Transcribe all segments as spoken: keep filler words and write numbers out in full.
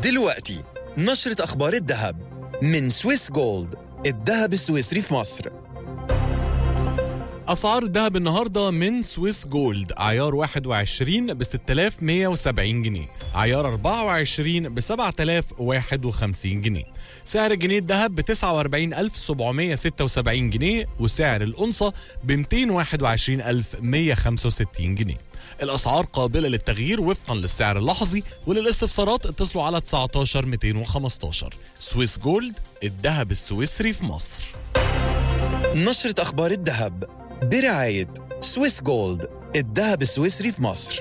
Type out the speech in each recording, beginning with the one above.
دلوقتي نشرة أخبار الذهب من سويس جولد، الذهب السويسري في مصر. أسعار الذهب النهاردة من سويس جولد: عيار واحد وعشرين ب ستة آلاف ومية وسبعين جنيه، عيار أربعة وعشرين ب سبعة آلاف وواحد وخمسين جنيه، سعر الجنيه الذهب ب تسعة وأربعين ألف وسبعمية وستة وسبعين جنيه، وسعر الأونصة ب مئتين وواحد وعشرين ألف ومية وخمسة وستين جنيه. الأسعار قابلة للتغيير وفقا للسعر اللحظي، وللاستفسارات اتصلوا على تسعة عشر مئتين وخمستاشر. سويس جولد، الذهب السويسري في مصر. نشرة أخبار الذهب برعاية سويس جولد، الذهب السويسري في مصر.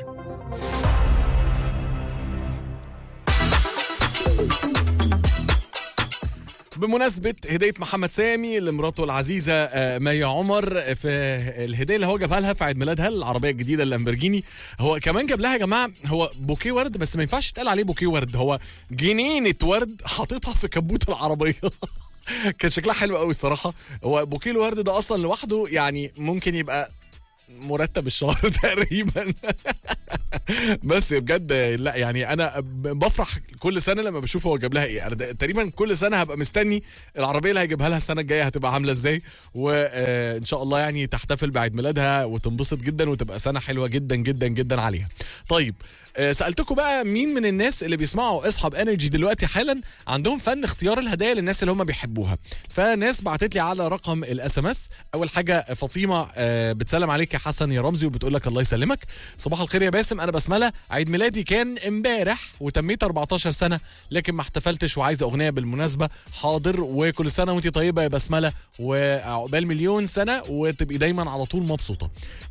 بمناسبة هدية محمد سامي لمراته العزيزة مي عمر، في الهدية اللي هو جابها لها في عيد ميلادها العربية الجديدة اللامبرجيني، هو كمان جاب لها يا جماعة هو بوكيه ورد، بس ما ينفعش يتقال عليه بوكيه ورد، هو جنينة ورد حاططها في كبوت العربية. كان شكلها حلو قوي الصراحة. هو بوكيه الورد ده أصلا لوحده يعني ممكن يبقى مرتب الشهر تقريبا. بس بجد لا يعني انا بفرح كل سنه لما بشوف هو جاب لها ايه. انا تقريبا كل سنه هبقى مستني العربيه اللي هيجيبها لها السنه الجايه هتبقى عامله ازاي، وان شاء الله يعني تحتفل بعيد ميلادها وتنبسط جدا وتبقى سنه حلوه جدا جدا جدا عليها. طيب سألتكم بقى مين من الناس اللي بيسمعوا اصحاب انرجي دلوقتي حالا عندهم فن اختيار الهدايا للناس اللي هم بيحبوها. فناس بعتت لي على رقم الاس ام اس. اول حاجه فاطمه بتسلم عليك يا حسن يا رمزي، وبتقول لك الله يسلمك، صباح الخير يا باسم، انا بسمله، عيد ميلادي كان امبارح وتميت أربعتاشر سنه لكن ما احتفلتش وعايزه اغنيه بالمناسبه. حاضر، وكل سنه وانت طيبه يا بسمله، وعقبال مليون سنه وتبقي دايما على طول مبسوطه.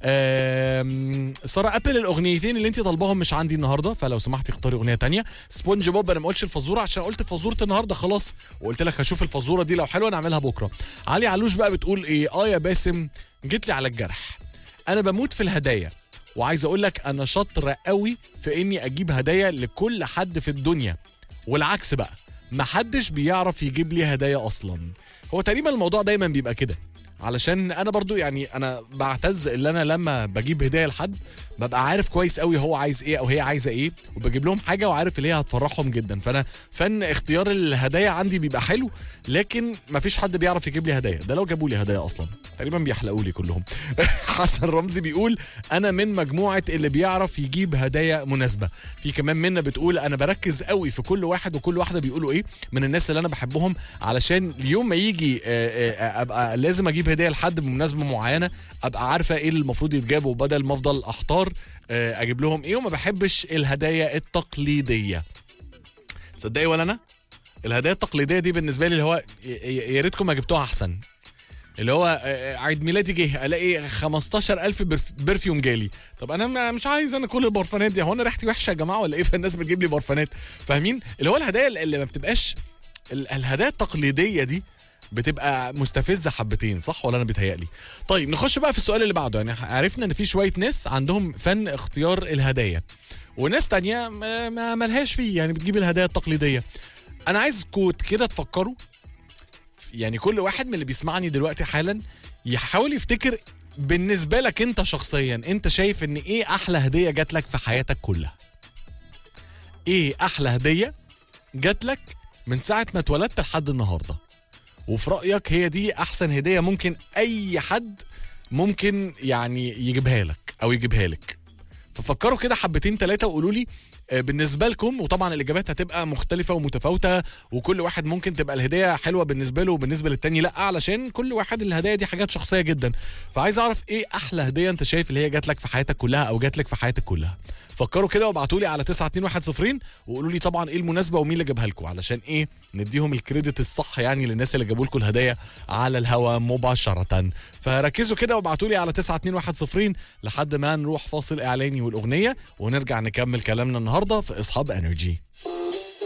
ساره ابل، الاغنيتين اللي انت طالباهم مش عندي النهارده، فلو سمحتي اختاري اغنيه تانية. سبونج بوب، انا ما قلتش الفزوره عشان قلت فزوره النهارده خلاص، وقلت لك هشوف الفزوره دي لو حلوه نعملها بكره. علي علوش بقى بتقول ايه؟ اه يا باسم جيت لي على الجرح، انا بموت في الهدايا، وعايز اقول لك انا شاطره قوي في اني اجيب هدايا لكل حد في الدنيا، والعكس بقى محدش بيعرف يجيب لي هدايا اصلا. هو تقريبا الموضوع دايما بيبقى كده، علشان انا برضو يعني انا بعتز ان انا لما بجيب هدايا لحد ببقى عارف كويس قوي هو عايز ايه او هي عايزه ايه، وبجيب لهم حاجه وعارف اللي هي هتفرحهم جدا. فانا فن اختيار الهدايا عندي بيبقى حلو، لكن مفيش حد بيعرف يجيب لي هدايا، ده لو جابوا لي هدايا اصلا تقريبا بيحلقوا لي كلهم. حسن رمزي بيقول انا من مجموعه اللي بيعرف يجيب هدايا مناسبه. في كمان منا بتقول انا بركز قوي في كل واحد وكل واحده بيقولوا ايه من الناس اللي انا بحبهم، علشان اليوم ما يجي ابقى لازم اجيب هدايا لحد بمناسبه معينه ابقى عارفه ايه اللي المفروض يتجاب، وبدل ما افضل احتار اجيب لهم ايه. وما بحبش الهدايا التقليديه، صدقي ولا انا الهدايا التقليديه دي بالنسبه لي اللي هو يا ريتكم ما جبتوها احسن. اللي هو عيد ميلادي جه الاقي خمستاشر ألف برفيوم جالي، طب انا مش عايز انا كل البرفانات دي، هو انا ريحتي وحشه يا جماعه ولا ايه؟ فالناس بتجيب لي برفانات، فاهمين؟ اللي هو الهدايا اللي ما بتبقاش الهدايا التقليديه دي بتبقى مستفزه حبتين، صح ولا انا بيتهيألي؟ طيب نخش بقى في السؤال اللي بعده. يعني عرفنا ان في شويه ناس عندهم فن اختيار الهدايا، وناس تانية ما ملهاش فيه، يعني بتجيب الهدايا التقليديه. انا عايز كوت كده تفكروا، يعني كل واحد من اللي بيسمعني دلوقتي حالا يحاول يفتكر بالنسبه لك انت شخصيا، انت شايف ان ايه احلى هديه جات لك في حياتك كلها؟ ايه احلى هديه جات لك من ساعه ما اتولدت لحد النهارده، وفي رأيك هي دي أحسن هدية ممكن أي حد ممكن يعني يجيبها لك أو يجيبها لك؟ ففكروا كده حبتين ثلاثة وقولوا لي بالنسبة لكم، وطبعا الإجابات هتبقى مختلفة ومتفاوتة، وكل واحد ممكن تبقى الهدية حلوة بالنسبة له وبالنسبة للتاني لأ، علشان كل واحد الهدايا دي حاجات شخصية جدا. فعايز أعرف إيه أحلى هدية أنت شايف اللي هي جات لك في حياتك كلها أو جات لك في حياتك كلها. فكروا كده وابعتوا لي على تسعة اتنين واحد صفر وقولوا لي طبعا ايه المناسبه ومين اللي جابها لكم، علشان ايه نديهم الكريدت الصح يعني للناس اللي جابوا لكم الهدايا على الهوا مباشره. فركزوا كده وابعتوا لي على تسعة اتنين واحد صفر لحد ما نروح فاصل اعلاني والاغنيه، ونرجع نكمل كلامنا النهارده في اصحاب انرجي.